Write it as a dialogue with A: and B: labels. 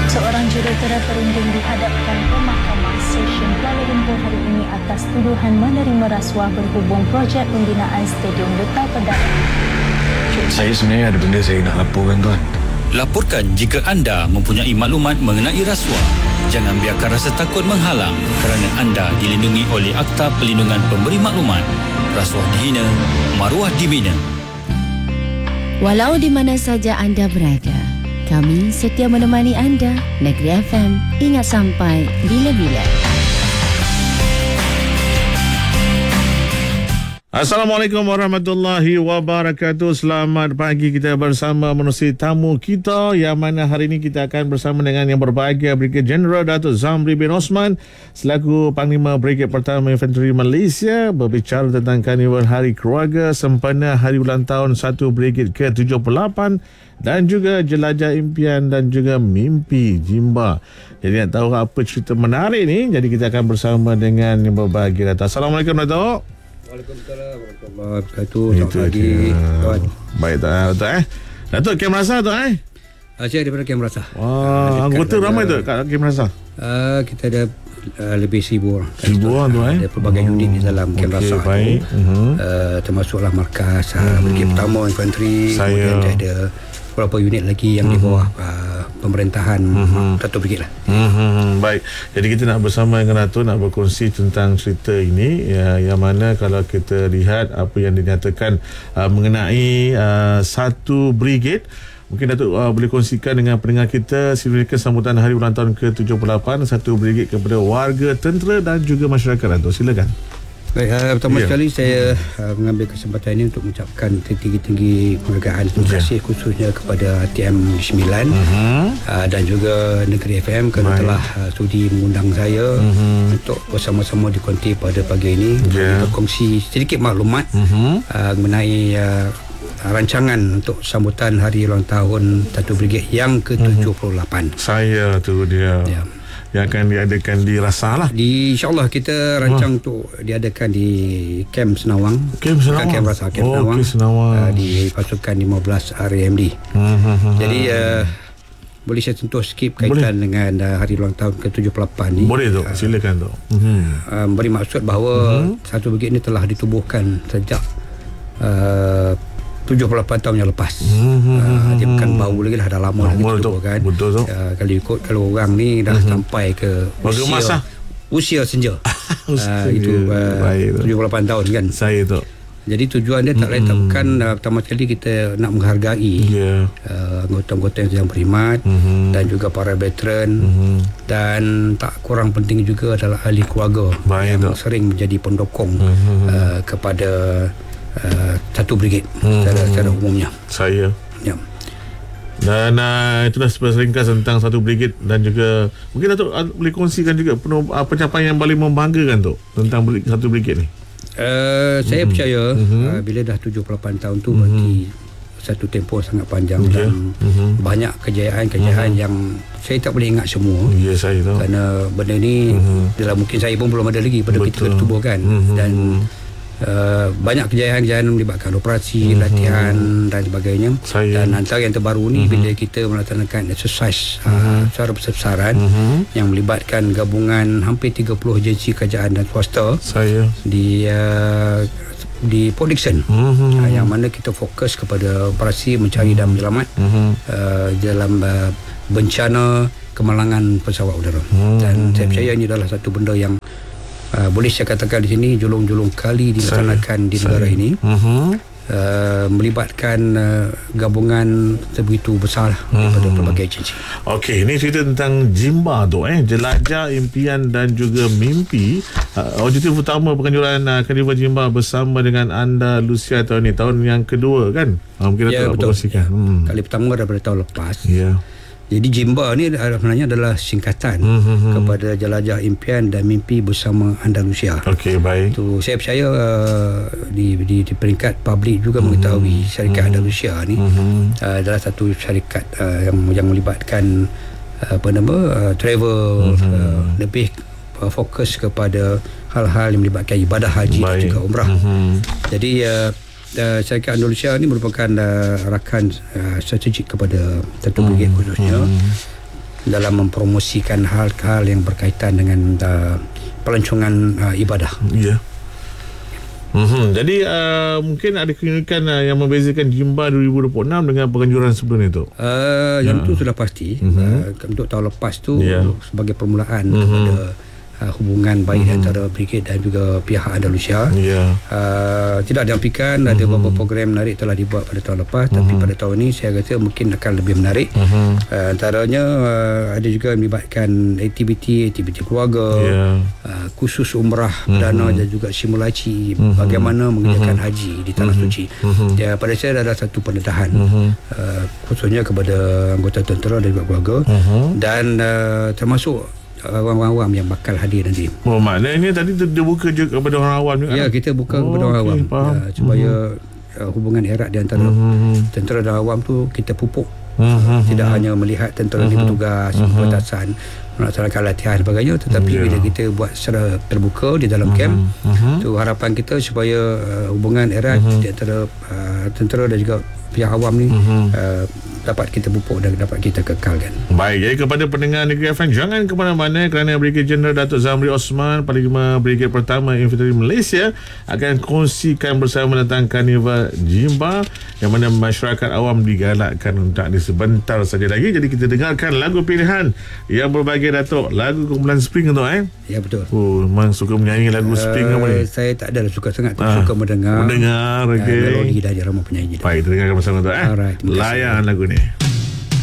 A: Seorang jurutera perunding dihadapkan ke Mahkamah Session Kuala Lumpur hari ini atas tuduhan menerima rasuah berhubung projek pembinaan Stadium Lutah Pedak.
B: Saya sebenarnya ada benda saya nak laporkan, tuan.
C: Laporkan jika anda mempunyai maklumat mengenai rasuah. Jangan biarkan rasa takut menghalang kerana anda dilindungi oleh Akta Perlindungan Pemberi Maklumat. Rasuah dihina, maruah dibina.
D: Walau di mana saja anda berada, kami setia menemani anda. Negeri FM, ingat sampai bila-bila.
E: Assalamualaikum warahmatullahi wabarakatuh. Selamat pagi, kita bersama menerusi tamu kita yang mana hari ini kita akan bersama dengan yang berbahagia Brigadier Jeneral Datuk Zamri bin Osman selaku Panglima Brigade Pertama Infanteri Malaysia berbicara tentang Karnival Hari Keluarga sempena Hari Ulang Tahun 1 Brigade ke-78 dan juga Jelajah Impian dan juga Mimpi Jimba. Jadi nak tahu apa cerita menarik ni, jadi kita akan bersama dengan yang berbahagia Datuk. Assalamualaikum Datuk.
F: Waalaikumsalam warahmatullahi wabarakatuh. Selamat pagi, kawan.
E: Baik, Datuk. Datuk, Kem Rasa, Datuk
F: Saya daripada Kem Rasa.
E: Wah, anggota ramai tu kat Kem Rasa.
F: Kita ada lebih 1,000 orang.
E: 1,000 orang tu
F: Ada pelbagai unit di dalam Kem Rasa
E: baik.
F: termasuklah markas Brigade Pertama Infanteri.
E: Saya
F: Kemudian ada beberapa unit lagi yang di bawah pemerintahan Datuk Brigade lah.
E: Baik. Jadi kita nak bersama dengan Datuk nak berkongsi tentang cerita ini yang mana kalau kita lihat apa yang dinyatakan mengenai satu brigade. Mungkin Datuk boleh kongsikan dengan pendengar kita silakan sambutan Hari Ulang Tahun ke-78 satu brigade kepada warga, tentera dan juga masyarakat. Datuk, silakan.
F: Baik, pertama sekali saya mengambil kesempatan ini untuk mengucapkan tinggi-tinggi penghargaan terima kasih khususnya kepada TM 9 dan juga Negeri FM kerana telah sudi mengundang saya untuk bersama-sama dikonti pada pagi ini berkongsi sedikit maklumat mengenai rancangan untuk sambutan Hari Ulang Tahun 1 Brigade yang ke-78.
E: Saya tu dia. Yang akan diadakan di Rasa lah.
F: InsyaAllah kita rancang untuk diadakan di Kem Senawang.
E: Kem Senawang?
F: Kem Rasa, Kem Senawang.
E: Kem Senawang.
F: Di pasukan 15 RAMD. Jadi boleh saya sentuh sikit berkaitan dengan Hari Ulang Tahun ke-78 ni.
E: Boleh tu, silakan tu.
F: Beri maksud bahawa satu brigade ini telah ditubuhkan sejak 78 tahun yang lepas. Dia bukan baru lagi dah lama lagi tu kan.
E: Betul tu.
F: Kalau orang ni dah sampai ke usia senja. Itu 78 tahun kan.
E: Saya tu.
F: Jadi tujuan dia tak lain tak bukan pertama sekali kita nak menghargai anggota-anggota yang berkhidmat dan juga para veteran dan tak kurang penting juga adalah ahli keluarga yang sering menjadi pendukung kepada satu brigade secara umumnya.
E: Saya. Ya. Dan itulah seringkas tentang satu brigade dan juga mungkin Datuk boleh kongsikan juga pencapaian yang paling membanggakan tu tentang satu brigade ni.
F: Saya percaya bila dah 78 tahun tu bagi satu tempoh sangat panjang dan banyak kejayaan yang saya tak boleh ingat semua.
E: Ya, saya tahu.
F: Kerana benda ni dalam mungkin saya pun belum ada lagi pada ketika ditubuhkan dan banyak kejayaan melibatkan operasi, latihan dan sebagainya. Dan antara yang terbaru ni bila kita melaksanakan exercise secara besar-besaran yang melibatkan gabungan hampir 30 agensi kerajaan dan swasta di Port Dickson yang mana kita fokus kepada operasi mencari dan menyelamat dalam bencana kemalangan pesawat udara. Dan saya percaya ini adalah satu benda yang boleh saya katakan di sini julung-julung kali dilaksanakan di negara ini, melibatkan gabungan sebegitu besar daripada pelbagai agensi.
E: Okey, ini cerita tentang Jimba tu, Jelajah Impian dan juga Mimpi. Objektif utama penganjuran Karnival Jimba bersama dengan Andalusia tahun ni, tahun yang kedua kan? Mungkin
F: ya,
E: betul.
F: Kali pertama daripada tahun lepas.
E: Ya.
F: Jadi Jimba ni sebenarnya adalah singkatan kepada Jelajah Impian dan Mimpi bersama Andalusia.
E: Okey, baik.
F: Itu saya percaya di peringkat publik juga mengetahui syarikat Andalusia ni adalah satu syarikat yang melibatkan travel, lebih fokus kepada hal-hal yang melibatkan ibadah haji dan juga umrah. Jadi syarikat Andalusia ni merupakan rakan strategik kepada satu brigade khususnya dalam mempromosikan hal-hal yang berkaitan dengan pelancongan ibadah.
E: Ya. Jadi mungkin ada keunikan yang membezakan Jimba 2026 dengan penganjuran sebelum itu.
F: Yang itu sudah pasti. Untuk tahun lepas tu sebagai permulaan kepada hubungan baik antara Brigade dan juga pihak Andalusia. Tidak diampikan ada beberapa program menarik telah dibuat pada tahun lepas, tapi pada tahun ini saya kata mungkin akan lebih menarik. Antaranya ada juga melibatkan aktiviti keluarga, khusus umrah perdana dan juga simulasi bagaimana mengerjakan haji di Tanah Suci. Pada saya ada satu pendedahan khususnya kepada anggota tentera dan juga keluarga, dan termasuk orang-orang awam yang bakal hadir nanti.
E: Maknanya tadi dia buka je kepada orang awam juga.
F: Ya, kita buka kepada orang awam supaya hubungan erat di antara tentera dan awam tu kita pupuk. Tidak hanya melihat tentera di bertugas, perbatasan, melaksanakan latihan sebagainya, tetapi bila kita buat secara terbuka di dalam camp, tu harapan kita supaya hubungan erat di antara tentera dan juga pihak awam ni dapat kita pupuk dan dapat kita kekalkan.
E: Baik, jadi kepada pendengar Negeri FM, jangan ke mana-mana kerana Brigadier Jeneral Datuk Zamri Osman, Panglima Brigade Pertama Infanteri Malaysia akan kongsikan bersama tentang Karnival Jimba yang mana masyarakat awam digalakkan untuk sebentar saja lagi. Jadi kita dengarkan lagu pilihan yang berbagai, Datuk. Lagu kumpulan Spring tu
F: Ya, betul.
E: Memang suka menyanyi lagu Spring apa ni?
F: Saya tak ada suka sangat, suka mendengar
E: okey.
F: melodi dan irama penyanyi.
E: Baik, dengarkan bersama tu.
F: Alright, terima kasih.
E: Layan lagu ni.